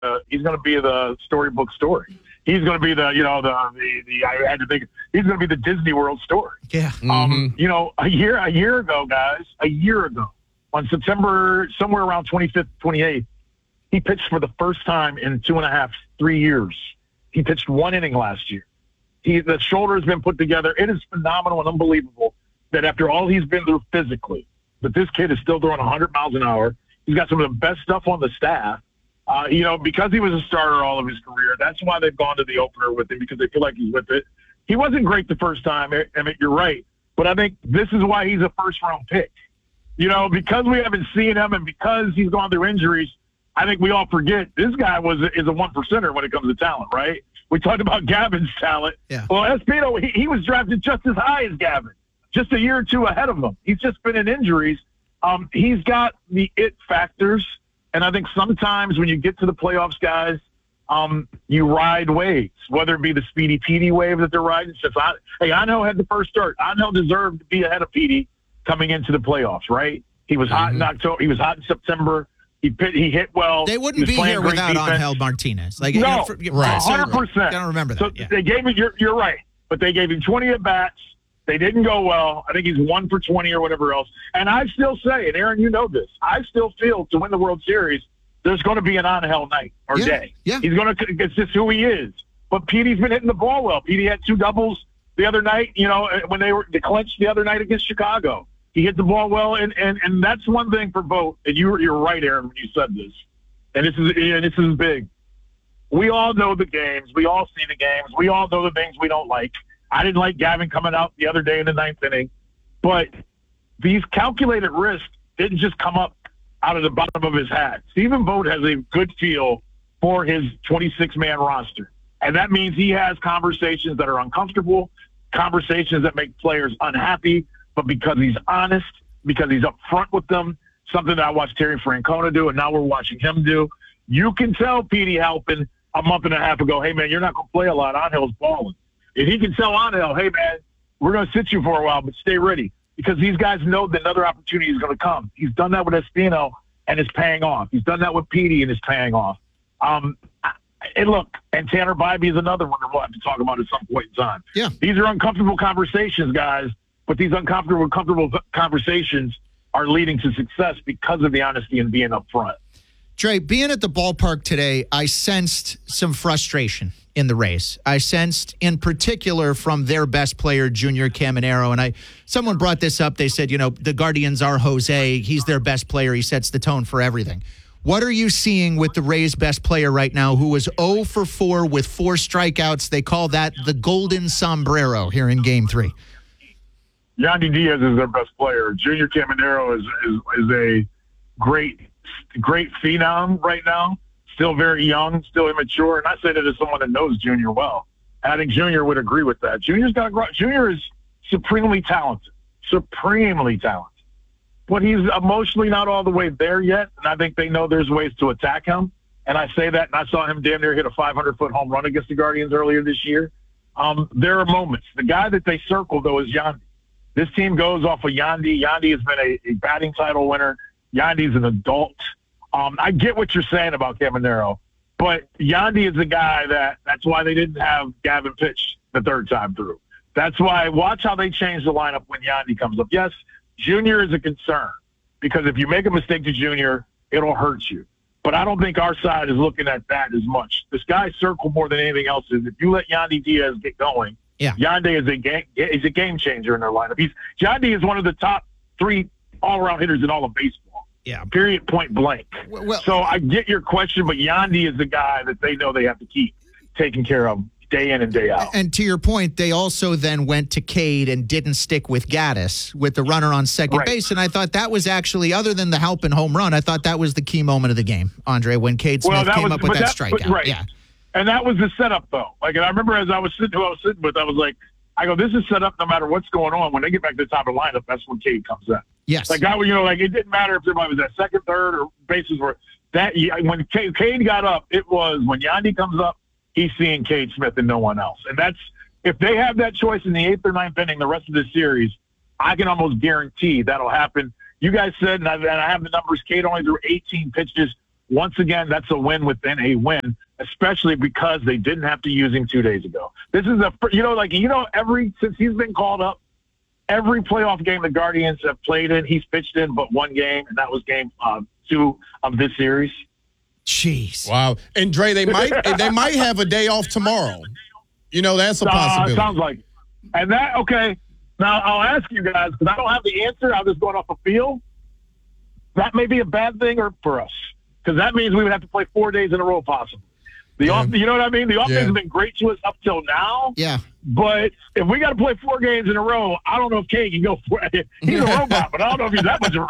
the storybook story. He's going to be I had to think he's going to be the Disney World story. Yeah. Mm-hmm. A year ago, guys, on September, somewhere around 25th, 28th, he pitched for the first time in 2.5, 3 years. He pitched one inning last year. The shoulder has been put together. It is phenomenal and unbelievable that after all he's been through physically, that this kid is still throwing 100 miles an hour. He's got some of the best stuff on the staff. Because he was a starter all of his career, that's why they've gone to the opener with him, because they feel like he's with it. He wasn't great the first time, Emmett, you're right. But I think this is why he's a first-round pick. Because we haven't seen him and because he's gone through injuries, I think we all forget this guy is a one-percenter when it comes to talent, right? We talked about Gavin's talent. Yeah. Well, Espino, he was drafted just as high as Gavin, just a year or two ahead of him. He's just been in injuries. He's got the it factors. And I think sometimes when you get to the playoffs, guys, you ride waves, whether it be the Speedy Petey wave that they're riding. Since Ano had the first start. Ano deserved to be ahead of Petey coming into the playoffs, right? He was hot in October. He was hot in September. He hit well. They wouldn't be here without Angel Martinez. Right, 100%. I don't remember that. So they gave him. You're right, but they gave him 20 at bats. They didn't go well. I think he's 1 for 20 or whatever else. And I still say, and Aaron, you know this, I still feel to win the World Series, there's going to be an on-hell night or day. Yeah. It's just who he is. But Petey's been hitting the ball well. Petey had 2 doubles the other night, when they clinched the other night against Chicago. He hit the ball well, and that's one thing for Vogt. And you're right, Aaron, when you said this. And this is big. We all know the games. We all see the games. We all know the things we don't like. I didn't like Gavin coming out the other day in the 9th inning, but these calculated risks didn't just come up out of the bottom of his hat. Stephen Vogt has a good feel for his 26-man roster, and that means he has conversations that are uncomfortable, conversations that make players unhappy, but because he's honest, because he's upfront with them, something that I watched Terry Francona do, and now we're watching him do. You can tell Petey Halpin a month and a half ago, hey, man, you're not going to play a lot. Angel's balling. If he can tell Angel, hey, man, we're going to sit you for a while, but stay ready, because these guys know that another opportunity is going to come. He's done that with Espino, and it's paying off. He's done that with Petey, and it's paying off. And Tanner Bybee is another one that we'll have to talk about at some point in time. Yeah. These are uncomfortable conversations, guys, but these uncomfortable conversations are leading to success because of the honesty and being upfront. Dre, being at the ballpark today, I sensed some frustration in the race. I sensed, in particular, from their best player, Junior Caminero. And someone brought this up. They said, the Guardians are Jose. He's their best player. He sets the tone for everything. What are you seeing with the Rays' best player right now, who was 0 for 4 with 4 strikeouts? They call that the golden sombrero here in Game 3. Yandy Diaz is their best player. Junior Caminero is a great phenom right now. Still very young, still immature. And I say that as someone that knows Junior well. And I think Junior would agree with that. Junior is supremely talented. But he's emotionally not all the way there yet. And I think they know there's ways to attack him. And I say that, and I saw him damn near hit a 500-foot home run against the Guardians earlier this year. There are moments. The guy that they circle, though, is Yandy. This team goes off of Yandy. Yandy has been a batting title winner. Yandy's an adult. I get what you're saying about Caminero, but Yandy is a guy that's why they didn't have Gavin pitch the third time through. That's why watch how they change the lineup when Yandy comes up. Yes, Junior is a concern because if you make a mistake to Junior, it'll hurt you. But I don't think our side is looking at that as much. This guy's circle more than anything else is if you let Yandy Diaz get going, Yandy is a game changer in their lineup. Yandy is one of the top 3 all-around hitters in all of baseball. Yeah. Period, point blank. Well, so I get your question, but Yandy is the guy that they know they have to keep taking care of day in and day out. And to your point, they also then went to Cade and didn't stick with Gaddis with the runner on second base. And I thought that was actually, other than the Halpin home run, I thought that was the key moment of the game, Andre, when Cade Smith came up with that strikeout. Right. Yeah. And that was the setup, though. Like, and I remember as I was sitting with, I was like, this is set up no matter what's going on. When they get back to the top of the lineup, that's when Cade comes in. Yes. Like, it didn't matter if somebody was at second, third, or bases were that. When Cade got up, it was when Yandy comes up, he's seeing Cade Smith and no one else. And that's, if they have that choice in the 8th or 9th inning, the rest of the series, I can almost guarantee that'll happen. You guys said, and I have the numbers, Cade only threw 18 pitches once again, that's a win within a win, especially because they didn't have to use him 2 days ago. This is since he's been called up, every playoff game the Guardians have played in, he's pitched in but one game, and that was game 2 of this series. Jeez. Wow. And Dre, they might have a day off tomorrow. That's a possibility. Sounds like it. And that, okay, now I'll ask you guys, because I don't have the answer. I'm just going off a feel. That may be a bad thing for us, because that means we would have to play 4 days in a row possibly. You know what I mean? The offense has been great to us up till now. Yeah. But if we got to play 4 games in a row, I don't know if Kane can go for it. He's a robot, but I don't know if he's that much of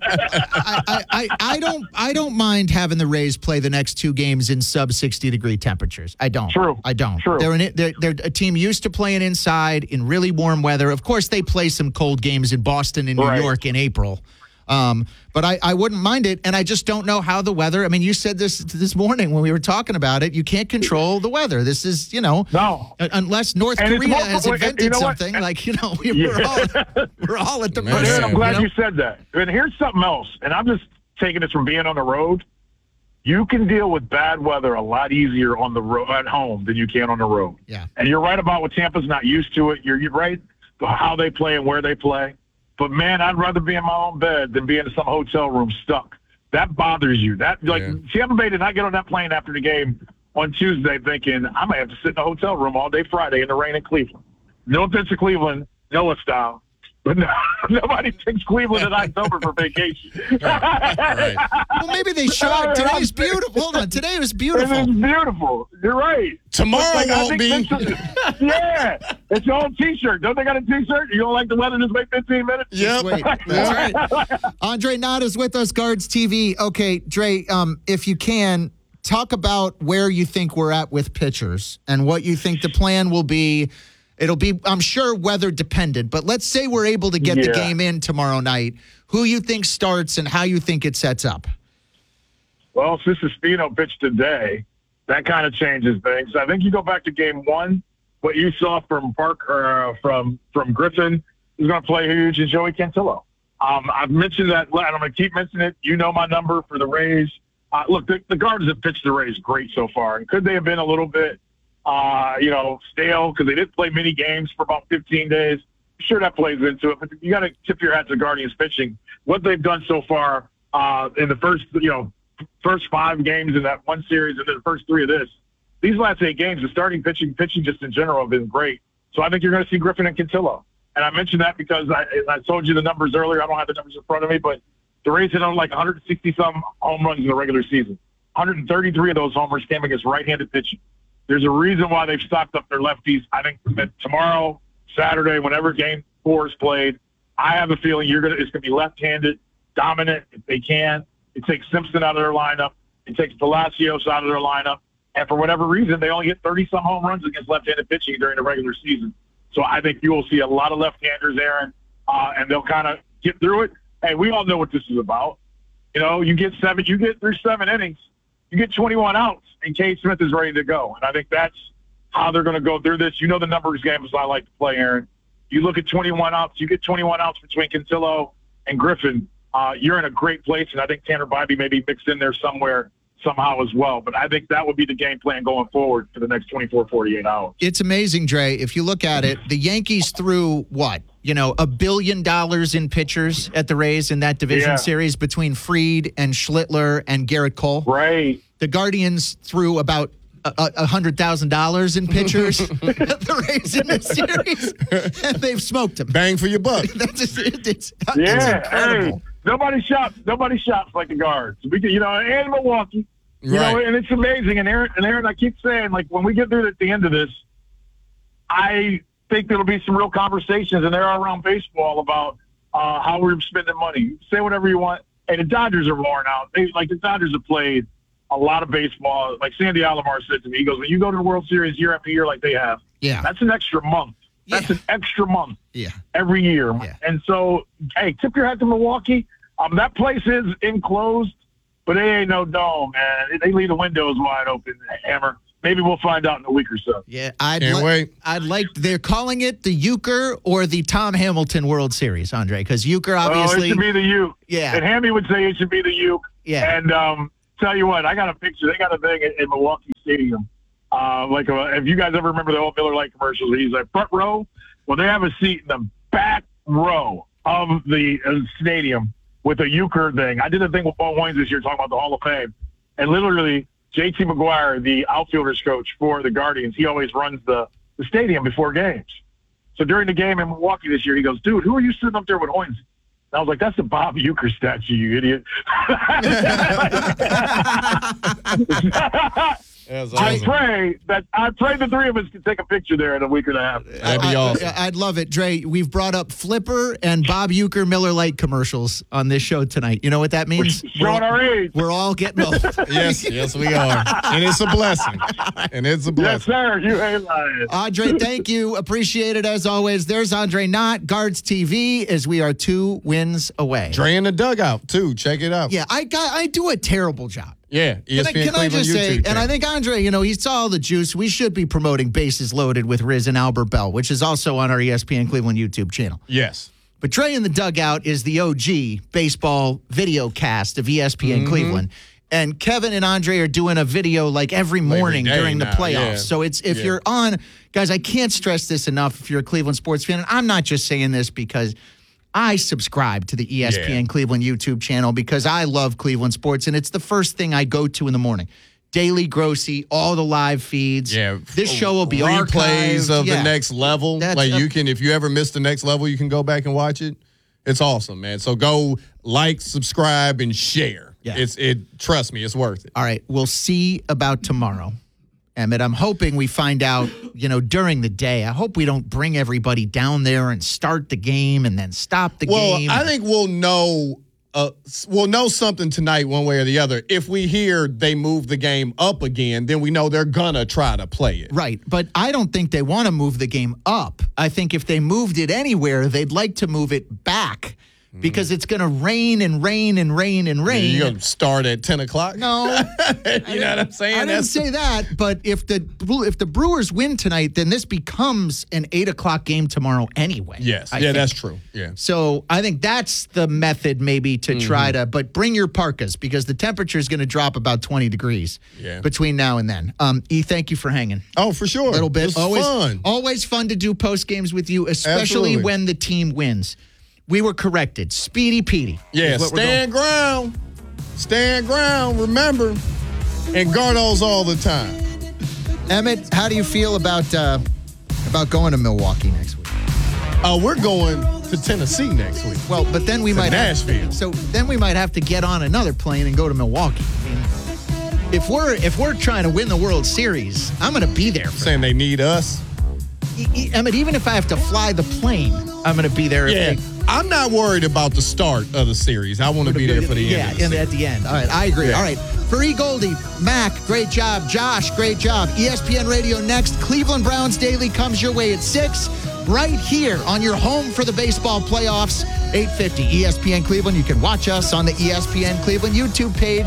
a robot. I don't mind having the Rays play the next 2 games in sub 60-degree temperatures. I don't. True. I don't. True. They're a team used to playing inside in really warm weather. Of course, they play some cold games in Boston and New York in April. But I wouldn't mind it, and I just don't know how the weather. I mean, you said this morning when we were talking about it. You can't control the weather. This is, no, unless North Korea has invented something. We're all at the mercy. I'm glad you said that. And here's something else, and I'm just taking this from being on the road. You can deal with bad weather a lot easier on the road at home than you can on the road. Yeah, and you're right about what Tampa's not used to it. You're right how they play and where they play. But, man, I'd rather be in my own bed than be in some hotel room stuck. That bothers you. Tampa Bay did not get on that plane after the game on Tuesday thinking, I might have to sit in a hotel room all day Friday in the rain in Cleveland. No offense to Cleveland, Noah style. But nobody picks Cleveland in October for vacation. Right. Well, maybe they should. Today's beautiful. Hold on. Today was beautiful. It is beautiful. You're right. Tomorrow won't be. Yeah. It's your own T-shirt. Don't they got a T-shirt? You don't like the weather? Just wait 15 minutes? Yep. That's right. Andre Knott is with us, Guards TV. Okay, Dre, if you can, talk about where you think we're at with pitchers and what you think the plan will be. It'll be, I'm sure, weather dependent, but let's say we're able to get the game in tomorrow night. Who you think starts and how you think it sets up? Well, since Espino pitched today, that kind of changes things. I think you go back to game 1, what you saw from from Griffin is going to play huge, and Joey Cantillo. I've mentioned that, and I'm going to keep mentioning it. You know my number for the Rays. Look, the Guards have pitched the Rays great so far, and could they have been a little bit stale because they didn't play many games for about 15 days. I'm sure that plays into it, but you got to tip your hat to Guardians pitching. What they've done so far in the first 5 games in that one series and then the first 3 of this, these last 8 games, the starting pitching just in general have been great. So I think you're going to see Griffin and Cantillo. And I mentioned that because I told you the numbers earlier. I don't have the numbers in front of me, but the Rays hit on like 160-some home runs in the regular season. 133 of those homers came against right-handed pitching. There's a reason why they've stocked up their lefties. I think that tomorrow, Saturday, whenever Game 4 is played, I have a feeling it's going to be left-handed, dominant if they can. It takes Simpson out of their lineup. It takes Palacios out of their lineup. And for whatever reason, they only hit 30-some home runs against left-handed pitching during the regular season. So I think you will see a lot of left-handers, Aaron, and they'll kind of get through it. Hey, we all know what this is about. You get through 7 innings, you get 21 outs, and Cade Smith is ready to go. And I think that's how they're going to go through this. The numbers games I like to play, Aaron. You look at 21 outs, you get 21 outs between Cantillo and Griffin. You're in a great place, and I think Tanner Bybee may be mixed in there somehow as well. But I think that would be the game plan going forward for the next 24, 48 hours. It's amazing, Dre. If you look at it, the Yankees threw what? $1 billion in pitchers at the Rays in that division series between Fried and Schlittler and Garrett Cole. Right. The Guardians threw about $100,000 in pitchers at the Rays in this series, and they've smoked them. Bang for your buck. It's incredible. Hey, nobody shops like the Guards. And Milwaukee. Right. And it's amazing. And Aaron, I keep saying, like, when we get through at the end of this, I think there'll be some real conversations, and there are around baseball about how we're spending money. Say whatever you want. Hey, the Dodgers are worn out. The Dodgers have played a lot of baseball. Like Sandy Alomar said to me, he goes, when you go to the World Series year after year like they have, that's an extra month. That's an extra month every year. Yeah. And so, hey, tip your hat to Milwaukee. That place is enclosed, but it ain't no dome, man. They leave the windows wide open, Hammer. Maybe we'll find out in a week or so. Yeah, they're calling it the Euchre or the Tom Hamilton World Series, Andre, because Euchre obviously. It should be the Uke. Yeah. And Hammy would say it should be the Uke. Yeah. And tell you what, I got a picture. They got a thing in Milwaukee Stadium. If you guys ever remember the old Miller Lite commercials, he's like front row. Well, they have a seat in the back row of the stadium with a euchre thing. I did a thing with Paul Hoynes this year talking about the Hall of Fame. And literally, J.T. McGuire, the outfielders coach for the Guardians, he always runs the stadium before games. So during the game in Milwaukee this year, he goes, dude, who are you sitting up there with Hoynes? And I was like, that's the Bob Euchre statue, you idiot. Awesome. I pray the three of us can take a picture there in a week and a half. That'd be awesome. I'd love it, Dre. We've brought up Flipper and Bob Euchre Miller Lite commercials on this show tonight. You know what that means? Showing our age. We're all getting old. Yes, we are. And it's a blessing. Yes, sir. You ain't lying. Andre, thank you. Appreciate it as always. There's Andre Knott, Guards TV, as we are 2 wins away. Dre in the dugout, too. Check it out. Yeah, I do a terrible job. Yeah, ESPN Can I just YouTube say, channel. and I think Andre, he saw all the juice. We should be promoting Bases Loaded with Riz and Albert Bell, which is also on our ESPN Cleveland YouTube channel. Yes. But Dre in the Dugout is the OG baseball video cast of ESPN Cleveland. And Kevin and Andre are doing a video like every morning during the playoffs. Yeah. So if you're on, guys, I can't stress this enough if you're a Cleveland sports fan. And I'm not just saying this because I subscribe to the ESPN Cleveland YouTube channel because I love Cleveland sports, and it's the first thing I go to in the morning. Daily Grossy, all the live feeds. Yeah. This show will be replays archived. of the next level. That's you can, if you ever miss the next level, you can go back and watch it. It's awesome, man. So go like, subscribe, and share. Yeah. Trust me, it's worth it. All right, we'll see about tomorrow. Emmett, I'm hoping we find out, during the day. I hope we don't bring everybody down there and start the game and then stop the game. Well, I think we'll know something tonight one way or the other. If we hear they move the game up again, then we know they're going to try to play it. Right, but I don't think they want to move the game up. I think if they moved it anywhere, they'd like to move it back because it's going to rain and rain and rain and rain. You're going to start at 10 o'clock? No. You know what I'm saying? I didn't say that, but if the Brewers win tonight, then this becomes an 8 o'clock game tomorrow anyway. Yes. I think. That's true. Yeah. So I think that's the method maybe to try to, but bring your parkas because the temperature is going to drop about 20 degrees between now and then. Thank you for hanging. Oh, for sure. A little bit. It's fun. Always fun to do post games with you, especially when the team wins. We were corrected. Speedy Petey. Yeah, stand ground. Stand ground, remember. And Gardos all the time. Emmett, how do you feel about going to Milwaukee next week? We're going to Tennessee next week. Well, but then we might Nashville. then we might have to get on another plane and go to Milwaukee. I mean, if we're trying to win the World Series, I'm going to be there. Saying they need us. Emmett, even if I have to fly the plane, I'm going to be there. Yeah. I'm not worried about the start of the series. I want to be there for the end. Yeah, at the end. All right, I agree. Yeah. All right. For E. Goldie, Mac, great job. Josh, great job. ESPN Radio next. Cleveland Browns Daily comes your way at 6, right here on your home for the baseball playoffs, 850 ESPN Cleveland. You can watch us on the ESPN Cleveland YouTube page.